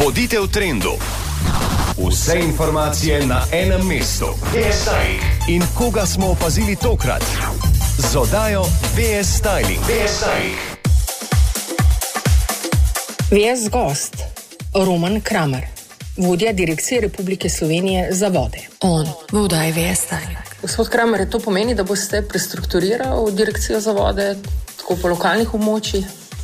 Bodite v trendu. Vse informacije na enem mestu. VS Styling. In koga smo opazili tokrat? Z oddajo VS Styling. VS Styling. VS gost Roman Kramer, vodja Direkcije Republike Slovenije za vode. On v oddaji VS Styling. Gospod Kramer, to pomeni, da boste prestrukturirali Direkcijo za vode tako po lokalnih območjih?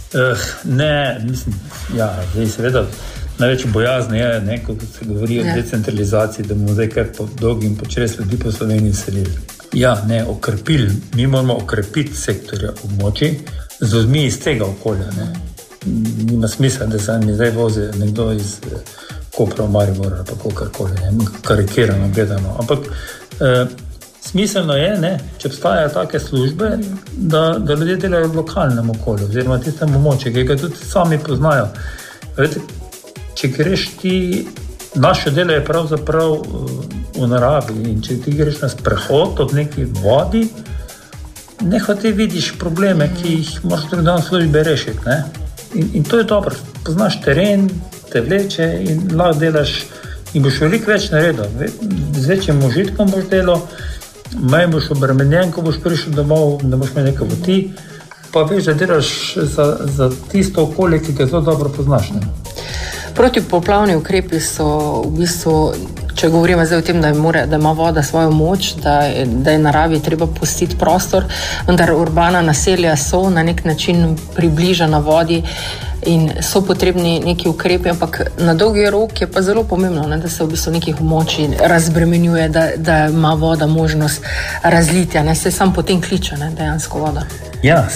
Ne, mislim, seveda. Največji bojazni je, ko se govori o decentralizaciji, da bomo zdaj kar po dolgi in počres ljudi po Sloveniji selili. Okrepili. Mi moramo okrepiti sektorja območij z ljudmi iz tega okolja. Nima smisla, da se mi zdaj vozi nekdo iz Kopra, Maribora, pa kakorkoli, karikirano gledano. Ampak smiselno je, če obstajajo take službe, da ljudje delajo v lokalnem okolju, oziroma tistem območju, ki ga tudi sami poznajo. Vete, če greš ti, naše delo je pravzaprav v naravi in če ti greš na sprehod ob neki vodi, nehote vidiš probleme, ki jih moraš tudi dan v službi rešiti. In to je dobro. Poznaš teren, te vleče in lahko delaš in boš veliko več naredil. Z večjim užitkom boš delal, manj boš obremenjen, ko boš prišel domov, da boš imel nekaj poti, pa veš, da delaš za tisto okolje, ki ga zelo dobro poznaš. Protipoplavni ukrepi so v bistvu, če govorimo zdaj o tem, da ima voda svojo moč, da je naravi treba pustiti prostor, vendar urbana naselja so na nek način približana vodi in so potrebni neki ukrepi, ampak na dolgi rok je pa zelo pomembno, da se v bistvu nekih območij razbremenjuje, da ima voda možnost razlitja, se sam potem kliče, dejansko voda. Ja,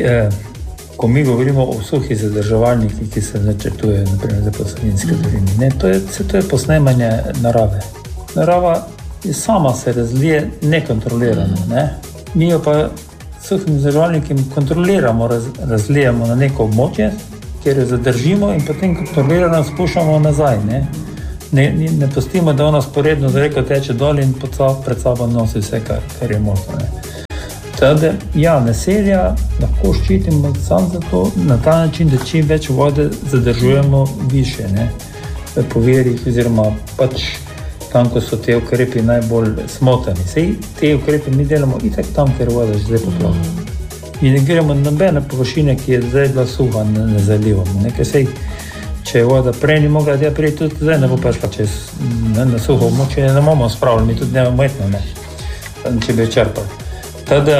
ko mi govorimo o suhih zadrževalnikih, ki se načrtuje, naprimer za Savinjski dolini, to je posnemanje narave. Narava sama se razlije nekontrolirano. Mi jo pa suhim zadrževalnikom kontroliramo, razlijemo na neko območje, kjer jo zadržimo in potem kontrolirano spuščamo nazaj. Ne pustimo, da ona sporedno z reko teče dol in pred sabo nosi vse, kar je možno. Teda, naselja lahko ščitimo samo zato na ta način, da čim več vode zadržujemo više, po virih oziroma pač tam, ko so te ukrepi najbolj smotrni. Sej te ukrepe mi delamo itak tam, ker voda že zdaj poplavlja. In ne gremo na nobene površine, ki je zdaj bila suha, ne zalivamo. Če je voda prej ni mogla priti, tudi zdaj ne bo prišla čez na suho območje, ne bomo spravili, mi tudi ne bomo etno, če bi črpali. Teda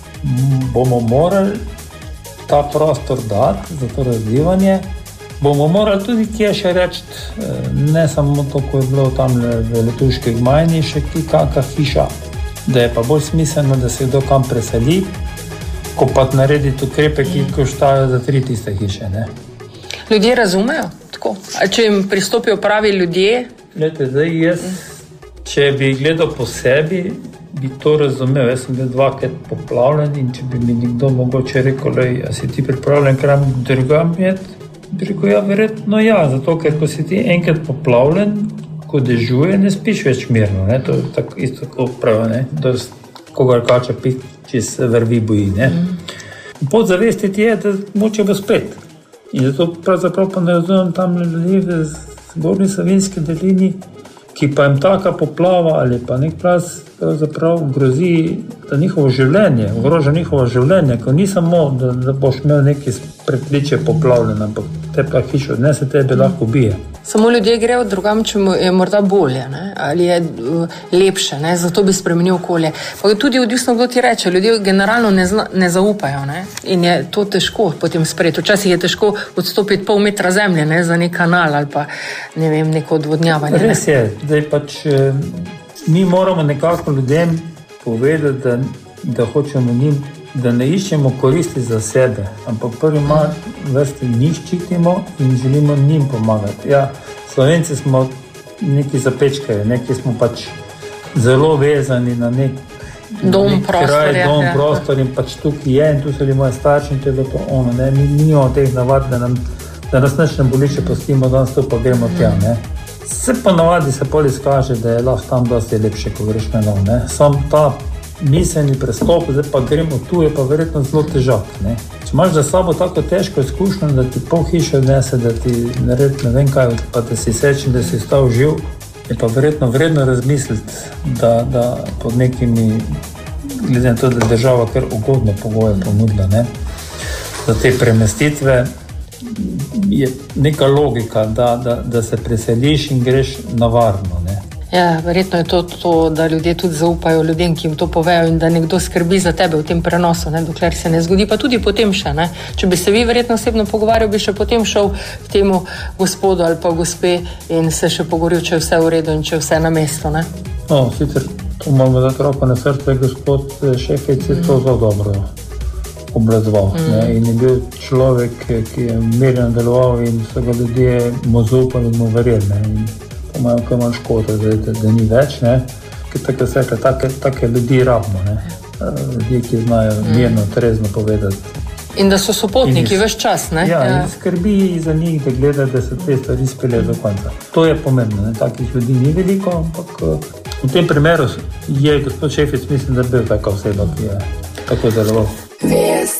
bomo morali ta prostor dati za to razlivanje, bomo morali tudi kje še reči, ne samo to, ko je bilo tam v Letuški gmajni, še kakšna hiša, da je pa bolj smiselno, da se kdo kam preseli, ko pa narediti ukrepe, ki koštajo za 3 tiste hiše. Ljudje razumejo tako? A če jim pristopijo pravi ljudje? Glejte, zdaj jaz, če bi gledal po sebi, bi to razumel. Jaz sem bil 2krat poplavljen in če bi mi nekdo mogoče rekel, a si ti pripravljen kram drugam jeti, bi rekel, verjetno zato, ker ko si ti enkrat poplavljen, ko dežuje, ne spiš več mirno. To je tako isto kot pravi, da kogar kača pik, če se vrvi boji. Podzavesti ti je, da moče bo spet. In zato pravzaprav pa ne razumem tam ljudi v Zgornji Savinjski dolini, ki pa jim taka poplava ali pa nek plaz pravzaprav grozi da njihovo življenje, ogroža njihovo življenje, ko ni samo, da boš imel neki prekliče poplavljeno, ampak te pa hišo odnese, tebe lahko ubije. Samo ljudje grejo drugam, če je morda bolje, ali je lepše, zato bi spremenil okolje. Pa tudi odvisno, kdo ti reče, ljudje generalno ne zaupajo, in je to težko potem sprejeti. Včasih je težko odstopiti pol metra zemlje, za nek kanal ali pa, neko odvodnjavanje. Res je, zdaj pač mi moramo nekako ljudem povedati, da hočemo njim, da ne iščemo koristi za sebe, ampak prvi vrsti njih ščitimo in želimo njim pomagati. Slovenci smo neki zapečkajo, neki smo pač zelo vezani na nek kraj, dom, prostor in pač tukaj je in tu so li moje starši in to je bilo to ono. Mi nimamo teh navad, da nas nič ne boli, če pustimo danes tu pa gremo tja. Se pa navadi se pol izkaže, da je lahko tam dosti lepše, ko greš na nov. Sam ta miselni prestop, zdaj pa gremo tu, je pa verjetno zelo težak. Če imaš za sabo tako težko izkušnjo, da ti pol hiše odnese, da ti naredi ne vem kaj, pa da si srečen, da si stal živ, je pa verjetno vredno razmisliti, da pod nekimi, glede na to, da država kar ugodne pogoje ponudila, ne, za te premestitve, je neka logika, da se preseliš in greš na varno, ne. Ja, verjetno je to, da ljudje tudi zaupajo ljudem, ki jim to povejo in da nekdo skrbi za tebe v tem prenosu, ne, dokler se ne zgodi, pa tudi potem še, ne. Če bi se vi verjetno osebno pogovarjal, bi še potem šel k temu gospodu ali pa gospe in se še pogovoril, če je vse v redu in če je vse na mestu, ne. No, sicer to moramo dati roko na srce, gospod Šefic je to zelo dobro obvladoval, ne, in je bil človek, ki je mirno deloval in so ga ljudje mu zaupali in mu verjeli, ne, in imajo kaj manj škoda, da ni več, ne, ker tako se rekla, take ljudi rabimo, ne, ljudje, ki znajo mirno, trezno povedati. In da so sopotniki ves čas, ne? Ja, in skrbi za njih, da gleda, da se te stvari speljejo do konca. To je pomembno, ne, takih ljudi ni veliko, ampak v tem primeru je gospod Šefic, mislim, da bil taka oseba, ki je tako deloval.